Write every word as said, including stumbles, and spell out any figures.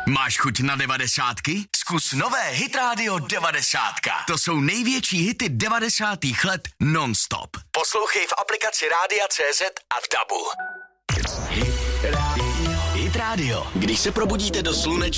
Máš chuť na devadesátky? Zkus nové Hit Radio devadesátka. To jsou největší hity devadesátých let non-stop. Poslouchej v aplikaci Rádia C Z a v Dabu. Hit Radio. Hit Radio. Když se probudíte do sluneční